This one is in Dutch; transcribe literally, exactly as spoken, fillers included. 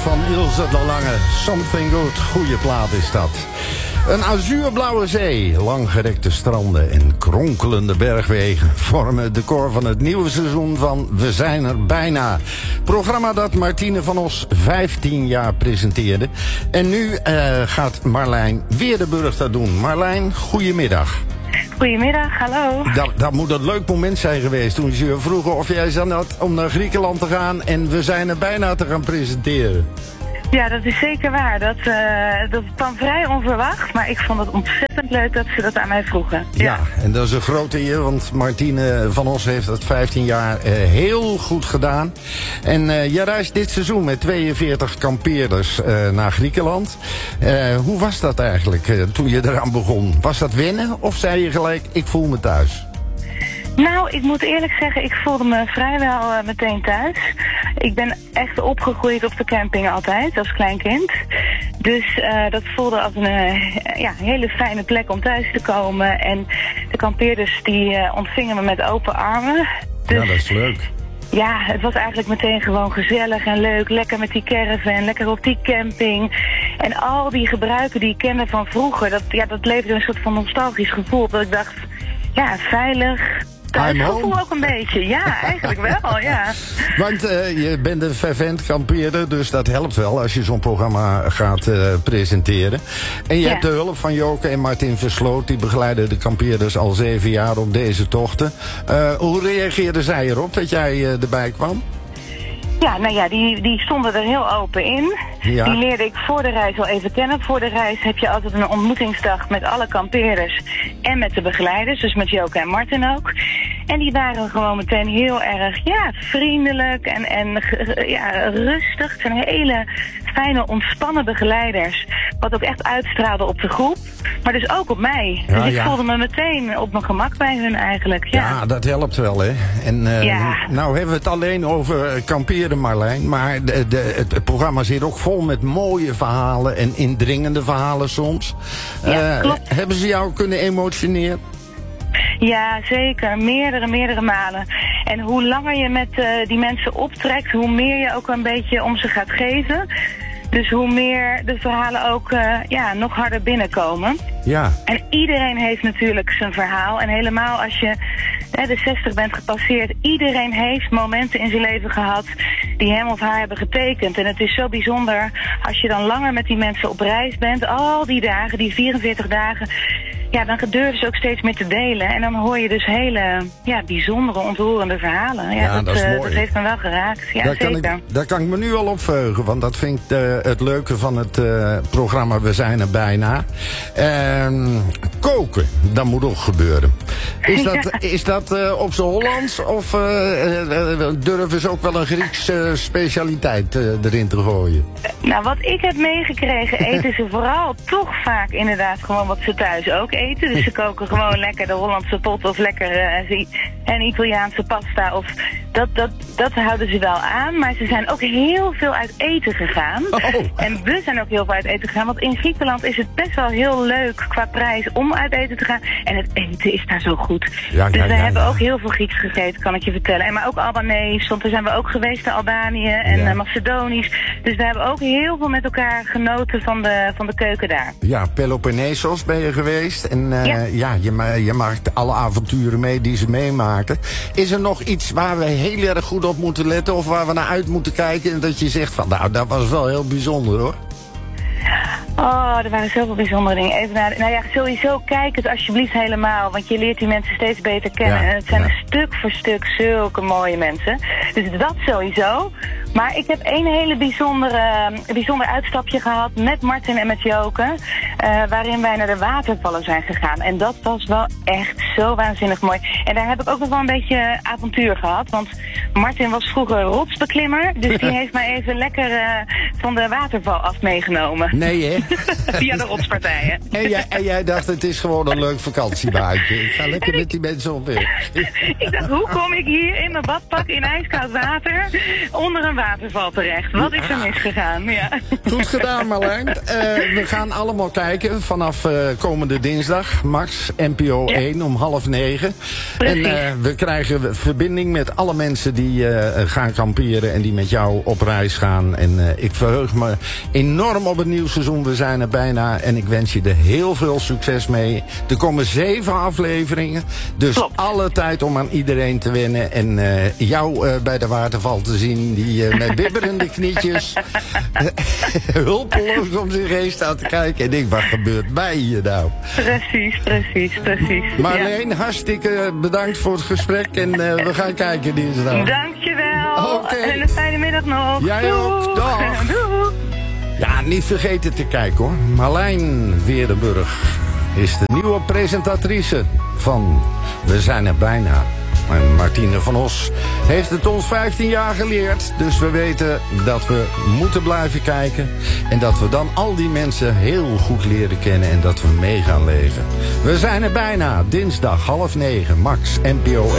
van Ilse de Lange. Something Good, goede plaat is dat. Een azuurblauwe zee, langgerekte stranden en kronkelende bergwegen vormen het decor van het nieuwe seizoen van We zijn er bijna. Programma dat Martine van Os vijftien jaar presenteerde. En nu uh, gaat Marlijn Weerdenburg dat doen. Marlijn, goedemiddag. Goedemiddag, hallo. Dat, dat moet een leuk moment zijn geweest toen ze je vroegen of jij zin had om naar Griekenland te gaan en We zijn er bijna te gaan presenteren. Ja, dat is zeker waar. Dat, uh, dat kwam vrij onverwacht, maar ik vond het ontzettend leuk dat ze dat aan mij vroegen. Ja, ja en dat is een grote eer, want Martine van Os heeft dat vijftien jaar uh, heel goed gedaan. En uh, jij reist dit seizoen met tweeënveertig kampeerders uh, naar Griekenland. Uh, hoe was dat eigenlijk uh, toen je eraan begon? Was dat wennen of zei je gelijk, ik voel me thuis? Nou, ik moet eerlijk zeggen, ik voelde me vrijwel uh, meteen thuis. Ik ben echt opgegroeid op de camping altijd, als klein kind. Dus uh, dat voelde als een uh, ja, hele fijne plek om thuis te komen. En de kampeerders die uh, ontvingen me met open armen. Dus, ja, dat is leuk. Ja, het was eigenlijk meteen gewoon gezellig en leuk. Lekker met die caravan, lekker op die camping. En al die gebruiken die ik kende van vroeger, dat, ja, dat leverde een soort van nostalgisch gevoel. Dat ik dacht, ja, veilig. Dat gevoel ook een beetje, ja, eigenlijk wel, ja. Want uh, je bent een fervent kampeerder, dus dat helpt wel als je zo'n programma gaat uh, presenteren. En je ja. hebt de hulp van Joke en Martin Versloot, die begeleiden de kampeerders al zeven jaar op deze tochten. Uh, hoe reageerden zij erop dat jij uh, erbij kwam? Ja, nou ja, die, die stonden er heel open in. Ja. Die leerde ik voor de reis al even kennen. Voor de reis heb je altijd een ontmoetingsdag met alle kampeerders en met de begeleiders, dus met Joke en Martin ook. En die waren gewoon meteen heel erg, ja, vriendelijk en, en ja, rustig. Het zijn hele fijne, ontspannen begeleiders. Wat ook echt uitstraalde op de groep, maar dus ook op mij. Ja, dus ik ja. voelde me meteen op mijn gemak bij hun eigenlijk. Ja, ja dat helpt wel, hè. En uh, ja. nou hebben we het alleen over kamperen, Marlijn. Maar de, de, het, het programma zit ook vol met mooie verhalen en indringende verhalen soms. Ja, uh, klopt. Hebben ze jou kunnen emotioneren? Ja, zeker. Meerdere, meerdere malen. En hoe langer je met uh, die mensen optrekt, hoe meer je ook een beetje om ze gaat geven. Dus hoe meer de verhalen ook uh, ja, nog harder binnenkomen. Ja. En iedereen heeft natuurlijk zijn verhaal. En helemaal als je hè, de zestig bent gepasseerd, iedereen heeft momenten in zijn leven gehad die hem of haar hebben getekend. En het is zo bijzonder als je dan langer met die mensen op reis bent, al die dagen, die vierenveertig dagen. Ja, dan durven ze ook steeds meer te delen. En dan hoor je dus hele ja, bijzondere, ontroerende verhalen. Ja, ja dat, dat is uh, mooi. Dat heeft me wel geraakt. Ja, daar, zeker. kan ik, daar kan ik me nu al op verheugen. Want dat vind ik uh, het leuke van het uh, programma We zijn er bijna. Uh, koken, dat moet ook gebeuren. Is dat, ja. is dat uh, op z'n Hollands? Of uh, uh, durven ze ook wel een Griekse specialiteit uh, erin te gooien? Nou, wat ik heb meegekregen, eten ze vooral toch vaak inderdaad gewoon wat ze thuis ook eten. Dus ze koken gewoon lekker de Hollandse pot of lekker uh, een Italiaanse pasta. Of dat, dat, dat houden ze wel aan. Maar ze zijn ook heel veel uit eten gegaan. Oh. En we zijn ook heel veel uit eten gegaan. Want in Griekenland is het best wel heel leuk qua prijs om uit eten te gaan. En het eten is daar zo goed. Ja, dus ja, we ja, hebben ja. ook heel veel Grieks gegeten, kan ik je vertellen. En maar ook Albanees, want daar zijn we ook geweest in Albanië en ja. uh, Macedonisch. Dus we hebben ook heel veel met elkaar genoten van de, van de keuken daar. Ja, Peloponnesos ben je geweest. En uh, ja, ja je, ma je maakt alle avonturen mee die ze meemaken. Is er nog iets waar we heel erg goed op moeten letten of waar we naar uit moeten kijken? En dat je zegt van, nou, dat was wel heel bijzonder, hoor. Oh, er waren zoveel bijzondere dingen. Even naar, nou ja, sowieso kijk het alsjeblieft helemaal. Want je leert die mensen steeds beter kennen. Ja, en het zijn ja. stuk voor stuk zulke mooie mensen. Dus dat sowieso. Maar ik heb één hele bijzondere, bijzonder uitstapje gehad met Martin en met Joke. Uh, waarin wij naar de watervallen zijn gegaan. En dat was wel echt zo waanzinnig mooi. En daar heb ik ook nog wel een beetje avontuur gehad. Want Martin was vroeger rotsbeklimmer. Dus die heeft mij even lekker uh, van de waterval af meegenomen. Nee, hè? Via de rotspartijen. En jij, en jij dacht, het is gewoon een leuk vakantiebuitje. Ik ga lekker ik, met die mensen op weg. Ik dacht, hoe kom ik hier in mijn badpak in ijskoud water onder een waterval terecht? Wat is er misgegaan? Ja. Goed gedaan, Marlijn. Uh, we gaan allemaal kijken vanaf uh, komende dinsdag. Max, N P O één, ja. om half negen. Precies. En uh, we krijgen verbinding met alle mensen die uh, gaan kamperen en die met jou op reis gaan. En uh, ik verheug verheug me enorm op het nieuwe seizoen. We zijn er bijna en ik wens je er heel veel succes mee. Er komen zeven afleveringen. Dus Klopt. Alle tijd om aan iedereen te winnen. En uh, jou uh, bij de waterval te zien. Die uh, met bibberende knietjes hulpeloos om zich heen staat te kijken. En ik, wat gebeurt bij je nou? Precies, precies, precies. Marleen, ja. hartstikke bedankt voor het gesprek. En uh, we gaan kijken dinsdag. Dankjewel. Oké. En een fijne middag nog. Jij ook. Doeg. Dag. Doeg. Ja, niet vergeten te kijken hoor. Marlijn Weerdenburg is de nieuwe presentatrice van We zijn er bijna. En Martine van Os heeft het ons vijftien jaar geleerd. Dus we weten dat we moeten blijven kijken. En dat we dan al die mensen heel goed leren kennen. En dat we mee gaan leven. We zijn er bijna. Dinsdag half negen. Max, N P O